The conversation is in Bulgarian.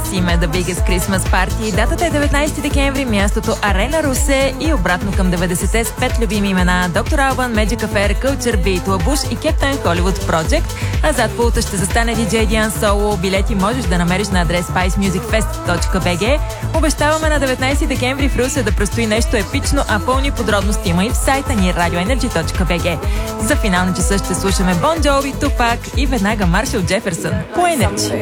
има The Biggest Christmas Party. Датата е 19 декември, мястото Арена Русе и обратно към 90-те с 5 любими имена: Доктор Албан, Magic Affair, Culture Beat, Лабуш и Captain Hollywood Project. А зад пулта ще застане DJ Диан Соло. Билети можеш да намериш на адрес spicemusicfest.bg. Обещаваме на 19 декември в Русе да предстои нещо епично, а пълни подробности има и в сайта ни radioenergy.bg. За финални часа ще слушаме Bon Jovi, Tupac и веднага Маршал Джеферсън по Energy.